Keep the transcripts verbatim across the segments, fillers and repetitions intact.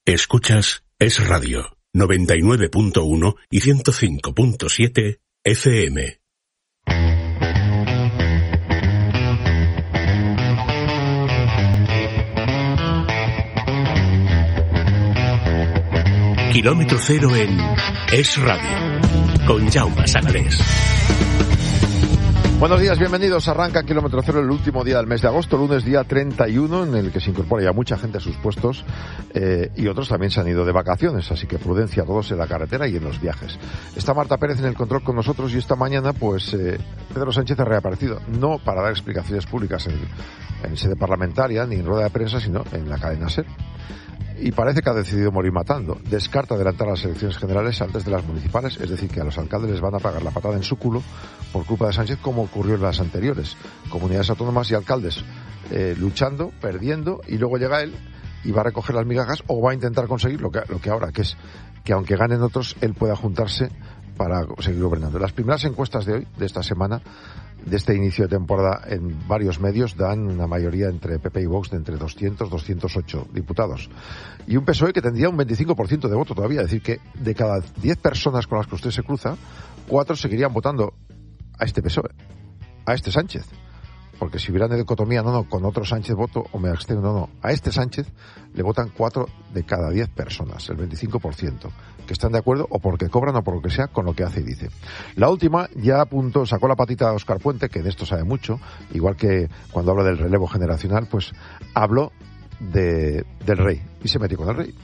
Escuchas Es Radio, noventa y nueve punto uno y ciento cinco punto siete F M. Kilómetro cero en Es Radio, con Jaume Sagalés. Buenos días, bienvenidos. Arranca Kilómetro Cero, el último día del mes de agosto, lunes día treinta y uno, en el que se incorpora ya mucha gente a sus puestos eh, y otros también se han ido de vacaciones, así que prudencia a todos en la carretera y en los viajes. Está Marta Pérez en el control con nosotros y esta mañana pues eh, Pedro Sánchez ha reaparecido, no para dar explicaciones públicas en, en sede parlamentaria ni en rueda de prensa, sino en la cadena SER. Y parece que ha decidido morir matando. Descarta adelantar las elecciones generales antes de las municipales, es decir, que a los alcaldes les van a pagar la patada en su culo por culpa de Sánchez, como ocurrió en las anteriores. Comunidades autónomas y alcaldes eh, luchando, perdiendo, y luego llega él y va a recoger las migajas o va a intentar conseguir lo que, lo que ahora, que es que aunque ganen otros, él pueda juntarse para seguir gobernando. Las primeras encuestas de hoy, de esta semana, de este inicio de temporada en varios medios, dan una mayoría entre P P y Vox de entre doscientos y doscientos ocho diputados. Y un P S O E que tendría un veinticinco por ciento de voto todavía. Es decir, que de cada diez personas con las que usted se cruza, cuatro seguirían votando a este P S O E, a este Sánchez. Porque si hubiera una dicotomía, no, no, con otro Sánchez voto o me abstengo, no, no. A este Sánchez le votan cuatro de cada diez personas, el veinticinco por ciento, que están de acuerdo o porque cobran o por lo que sea con lo que hace y dice. La última ya apuntó, sacó la patita a Óscar Puente, que de esto sabe mucho, igual que cuando habla del relevo generacional, pues habló de, del rey y se metió con el rey.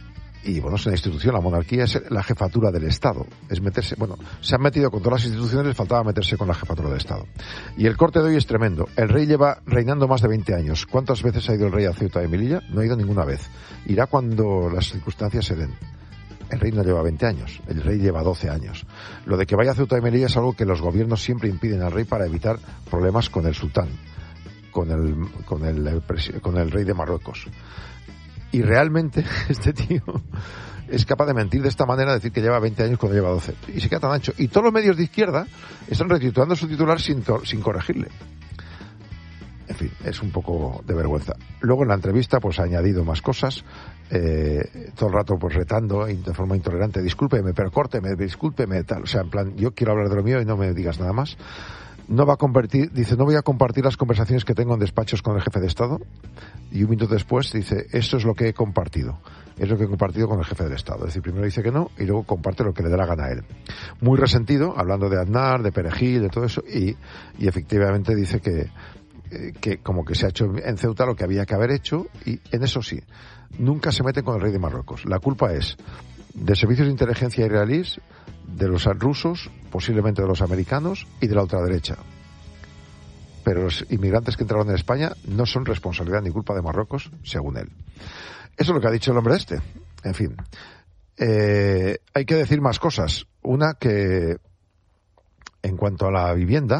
Y bueno, es una institución, la monarquía es la jefatura del Estado, es meterse, bueno, se han metido con todas las instituciones, les faltaba meterse con la jefatura del Estado. Y el corte de hoy es tremendo. El rey lleva reinando más de veinte años. ¿Cuántas veces ha ido el rey a Ceuta y Melilla? No ha ido ninguna vez. Irá cuando las circunstancias se den. El rey no lleva veinte años, el rey lleva doce años. Lo de que vaya a Ceuta y Melilla es algo que los gobiernos siempre impiden al rey para evitar problemas con el sultán, con el, con el, con el rey de Marruecos. Y realmente este tío es capaz de mentir de esta manera, decir que lleva veinte años cuando lleva doce. Y se queda tan ancho. Y todos los medios de izquierda están retitulando su titular sin, to- sin corregirle. En fin, es un poco de vergüenza. Luego en la entrevista pues ha añadido más cosas, eh, todo el rato pues retando de forma intolerante, discúlpeme, pero córteme, discúlpeme, tal. O sea, en plan, yo quiero hablar de lo mío y no me digas nada más. No va a convertir, dice, no voy a compartir las conversaciones que tengo en despachos con el jefe de Estado. Y un minuto después dice, esto es lo que he compartido. Es lo que he compartido con el jefe del Estado. Es decir, primero dice que no y luego comparte lo que le dé la gana a él. Muy resentido, hablando de Aznar, de Perejil, de todo eso. Y, y efectivamente dice que, que como que se ha hecho en Ceuta lo que había que haber hecho. Y en eso sí, nunca se meten con el rey de Marruecos. La culpa es de servicios de inteligencia israelíes, de los rusos, posiblemente de los americanos y de la ultraderecha. Pero los inmigrantes que entraron en España no son responsabilidad ni culpa de Marruecos, según él. Eso es lo que ha dicho el hombre este. En fin, eh, hay que decir más cosas. Una, que en cuanto a la vivienda,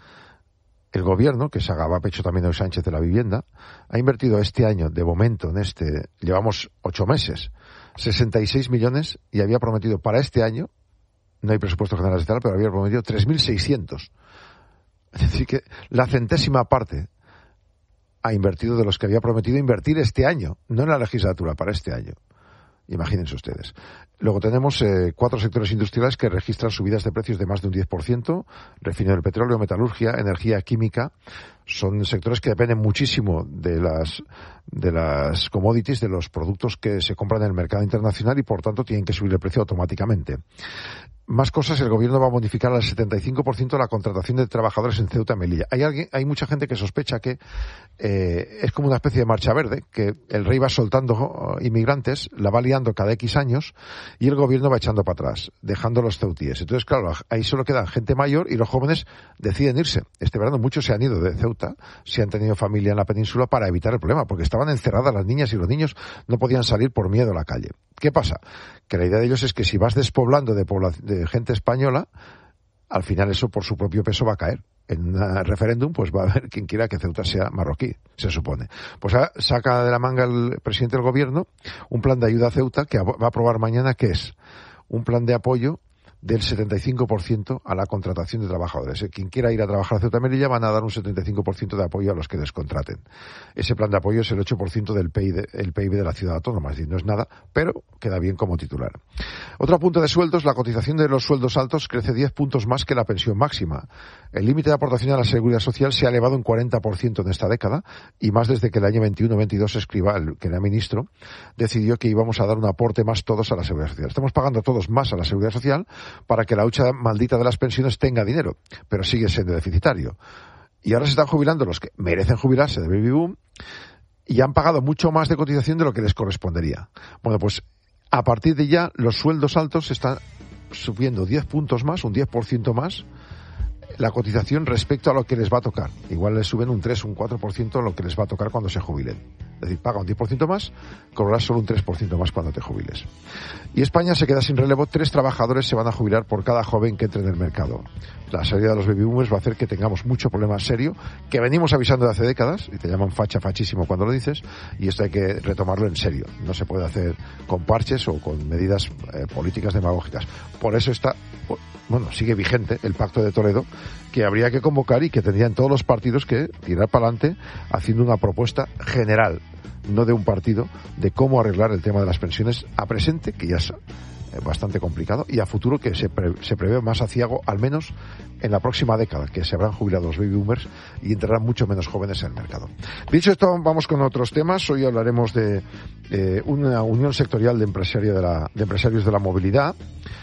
el gobierno, que se agaba pecho también de Sánchez de la vivienda, ha invertido este año, de momento, en este, llevamos ocho meses, sesenta y seis millones, y había prometido para este año, no hay presupuesto general estatal, pero había prometido tres mil seiscientos. Es decir, que la centésima parte ha invertido de los que había prometido invertir este año, no en la legislatura, para este año. Imagínense ustedes. Luego tenemos eh, cuatro sectores industriales que registran subidas de precios de más de un diez por ciento. Refinería del petróleo, metalurgia, energía química. Son sectores que dependen muchísimo de las de las commodities, de los productos que se compran en el mercado internacional y por tanto tienen que subir el precio automáticamente. Más cosas, el gobierno va a modificar al setenta y cinco por ciento la contratación de trabajadores en Ceuta y Melilla. Hay alguien, hay mucha gente que sospecha que eh, es como una especie de marcha verde, que el rey va soltando uh, inmigrantes, la va liando cada X años y el gobierno va echando para atrás, dejando a los ceutíes. Entonces, claro, ahí solo queda gente mayor y los jóvenes deciden irse. Este verano muchos se han ido de Ceuta, si han tenido familia en la península, para evitar el problema, porque estaban encerradas las niñas y los niños no podían salir por miedo a la calle. ¿Qué pasa? Que la idea de ellos es que si vas despoblando de, pobla- de gente española, al final eso por su propio peso va a caer. En un referéndum, pues va a haber quien quiera que Ceuta sea marroquí, se supone. Pues saca de la manga el presidente del gobierno un plan de ayuda a Ceuta que va a aprobar mañana, que es un plan de apoyo del setenta y cinco por ciento a la contratación de trabajadores. Quien quiera ir a trabajar a Ceuta y Melilla van a dar un setenta y cinco por ciento de apoyo a los que descontraten. Ese plan de apoyo es el ocho por ciento del P I B, el P I B de la ciudad autónoma, es decir, no es nada, pero queda bien como titular. Otro punto de sueldos, la cotización de los sueldos altos crece diez puntos más que la pensión máxima. El límite de aportación a la Seguridad Social se ha elevado un cuarenta por ciento en esta década, y más desde que el año veintiuno veintidós Escrivá, el que era ministro, decidió que íbamos a dar un aporte más todos a la Seguridad Social. Estamos pagando todos más a la Seguridad Social para que la hucha maldita de las pensiones tenga dinero, pero sigue siendo deficitario. Y ahora se están jubilando los que merecen jubilarse de Baby Boom y han pagado mucho más de cotización de lo que les correspondería. Bueno, pues a partir de ya los sueldos altos están subiendo diez puntos más, un diez por ciento más, la cotización respecto a lo que les va a tocar. Igual les suben un tres, un cuatro por ciento lo que les va a tocar cuando se jubilen. Es decir, paga un diez por ciento más, cobrarás solo un tres por ciento más cuando te jubiles. Y España se queda sin relevo. Tres trabajadores se van a jubilar por cada joven que entre en el mercado. La salida de los baby boomers va a hacer que tengamos mucho problema serio, que venimos avisando de hace décadas, y te llaman facha, fachísimo cuando lo dices, y esto hay que retomarlo en serio. No se puede hacer con parches o con medidas eh, políticas demagógicas. Por eso está, bueno, sigue vigente el Pacto de Toledo, que habría que convocar y que tendrían todos los partidos que tirar para adelante haciendo una propuesta general, no de un partido, de cómo arreglar el tema de las pensiones a presente, que ya es bastante complicado, y a futuro, que se, pre, se prevé más aciago, al menos en la próxima década, que se habrán jubilado los baby boomers y entrarán mucho menos jóvenes en el mercado. Dicho esto, vamos con otros temas. Hoy hablaremos de eh, una unión sectorial de, empresario de, la, de empresarios de la movilidad.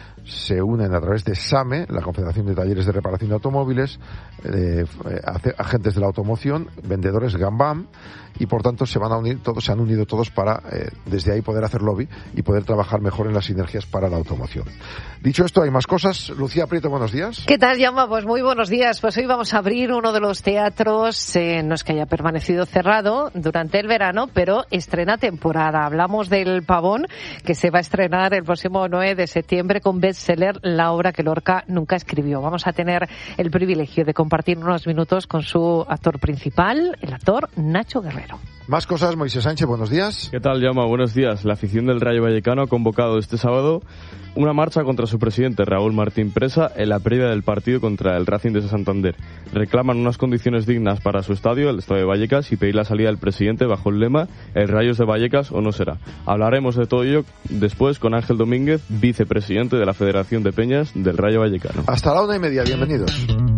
Se unen a través de SAME, la Confederación de Talleres de Reparación de Automóviles, eh, agentes de la automoción, vendedores Gambam, y por tanto se van a unir todos, se han unido todos para eh, desde ahí poder hacer lobby y poder trabajar mejor en las sinergias para la automoción. Dicho esto, hay más cosas. Lucía Prieto, buenos días. ¿Qué tal, Jaume? Pues muy buenos días. Pues hoy vamos a abrir uno de los teatros, eh, no es que haya permanecido cerrado durante el verano, pero estrena temporada. Hablamos del Pavón, que se va a estrenar el próximo nueve de septiembre con bestseller, la obra que Lorca nunca escribió. Vamos a tener el privilegio de compartir unos minutos con su actor principal, el actor Nacho Guerrero. Más cosas, Moisés Sánchez, buenos días. ¿Qué tal, Jaume? Buenos días. La afición del Rayo Vallecano ha convocado este sábado una marcha contra su presidente, Raúl Martín Presa, en la previa del partido contra el Racing de Santander. Reclaman unas condiciones dignas para su estadio, el estadio de Vallecas, y pedir la salida del presidente bajo el lema "El Rayo es de Vallecas o no será". Hablaremos de todo ello después con Ángel Domínguez, vicepresidente de la Federación de Peñas del Rayo Vallecano. Hasta la una y media, bienvenidos.